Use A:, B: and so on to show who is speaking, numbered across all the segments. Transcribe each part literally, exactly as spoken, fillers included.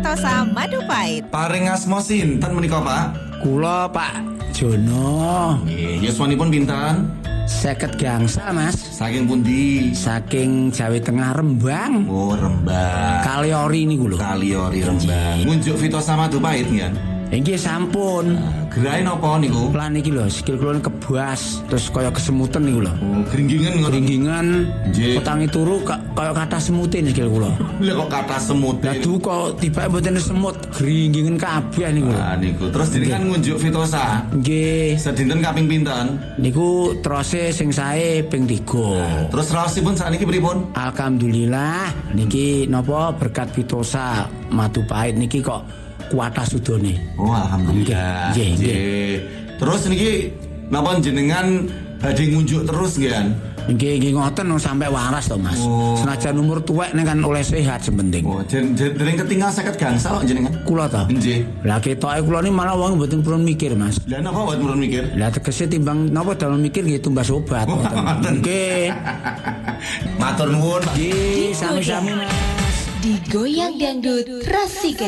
A: Vitosa Madu Pahit.
B: Paring asma sinten menika, Pak?
C: Kula Pak Jono.
B: Nggih, yuswanipun pinten?
C: Seket gangsal Mas.
B: Saking pundi?
C: Saking Jawa Tengah Rembang.
B: Oh, Rembang.
C: Kaliori niku lho.
B: Kaliori Rembang. Ngunjuk Vitosa Madu Pahit nggih.
C: Nggih sampun.
B: Gerai napa niku?
C: Lan iki lho, sikil kula kebas, terus kaya kesemutan niku lho.
B: Oh, gringgingan ngono.
C: Gringgingan.
B: Nggih.
C: Utangi turu kaya kathah semutin sikil kula.
B: Lah kok kathah semut.
C: Lah du kok tiba mboten semut, gringgingan kabeh niku lho.
B: Ah niku. Terus jenengan ngunjuk Vitosa.
C: Nggih.
B: Sedinten kaping pinten?
C: Niku terose sing sae ping tiga.
B: Terus raosipun sakniki pripun?
C: Alhamdulillah niki napa berkat Vitosa Madu Pahit niki kok kuatah sudone.
B: Oh, alhamdulillah.
C: Nggih, nggih.
B: Nggih. Terus niki napa jenengan badhe ngunjuk terus nggih kan?
C: Nggih, nggih ngoten sampai waras to, Mas.
B: Oh.
C: Senajan umur tuwek ning kan oleh sehat sementing.
B: Oh, jen dereng ketinggal seket gangsal kok jenengan.
C: Kula to.
B: Nggih.
C: Lah ketoke kula ni malah wong mboten purun mikir, Mas.
B: Lah napa buat murun mikir?
C: Lah tegese timbang napa dalam mikir nggih tumbas obat.
B: Oh, ngoten.
C: Nggih.
B: Matur nuwun.
C: Nggih, sami-sami, Mas.
A: Digoyang dangdut Rasika.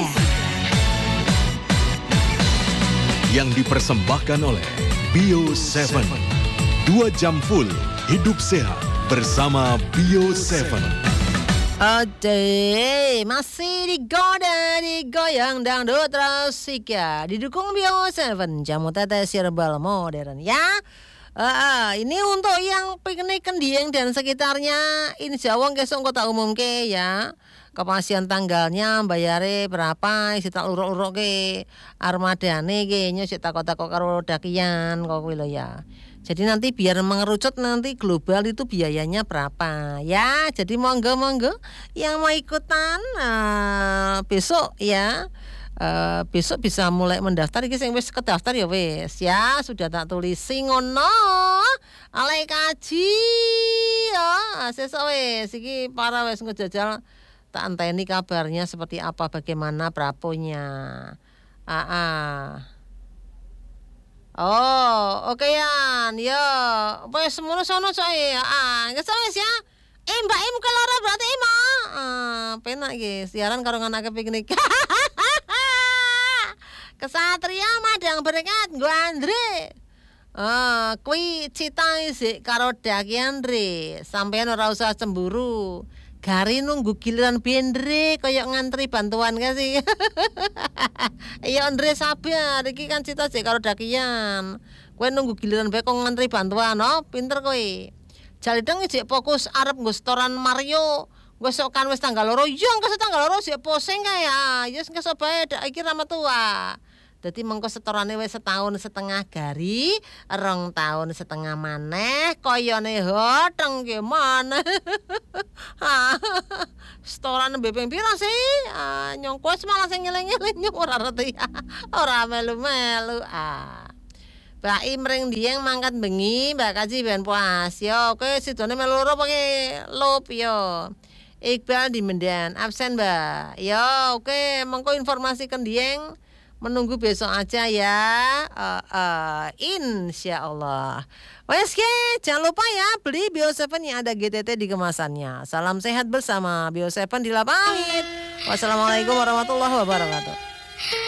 D: Yang dipersembahkan oleh Bio tujuh. Dua jam full hidup sehat bersama Bio tujuh.
E: Ade, masih digoda digoyang dangdut Rasika. Didukung Bio tujuh, jamu tetes herbal modern ya. Uh, uh, ini untuk yang piknik Kendieng dan sekitarnya, ini Jawang kesong kota umum ke ya. Kepastian tanggalnya bayare berapa isi tak uruk-uruk ke armadane ke nyusik takut-takut karo dakian kok kuwi lho ya. Jadi nanti biar mengerucut nanti global itu biayanya berapa ya. Jadi monggo-monggo yang mau ikutan uh, besok ya. Uh, besok bisa mulai mendaftar iki sing wis kedaftar ya wis ya sudah tak tulisi ngono alai kaji ya sesuk wis iki para wis ngejajal tak anteni kabarnya seperti apa bagaimana braponya. Ah, ah. Oh, oke yan. Yo, wis semono sono coy. Ah, wis wis ya. Eh, Mbak Im keloro berarti Im. Ah, penak iki siaran karo anake piknik. Kesatria madang berkat nggo Andre. Ah, kuwi cita sik karo dakian re. Sampeyan ora usah cemburu. Gari nunggu giliran bendre koyok ngantri bantuan kan sih. Iya Andre sabar, iki kan cita sik karo dakian. Kowe nunggu giliran bae kok ngantri bantuan, oh, pinter kowe. Jalideng sik fokus arep nggo setoran Mario. Gue sok kan wis tanggal loro, yo engko tanggal loro sik posing kae ya. Ya wis engko bae dak iki rama tua. Dadi mengko setorane wis setahun setengah gari, rong tahun setengah maneh, koyone hoteng ki maneh. Setoran mbepeng pira sih? Ah, nyong kuwi malah sing ngeling-eling nyong ora ngerti. Ora melu-melu. Ah. Mbak Imring Dieng mangkat bengi, Mbak Kaji ben puas. Yo, kowe sidone melu loro pakai lop yo. Iqbal di Medan, absen Mbak. Yo, oke, mengko informasi Kendieng menunggu besok aja ya. Uh, uh, insya Allah. Wes ke, jangan lupa ya beli Bio tujuh yang ada G T T di kemasannya. Salam sehat bersama Bio tujuh di Lapangit. Wassalamualaikum warahmatullahi wabarakatuh.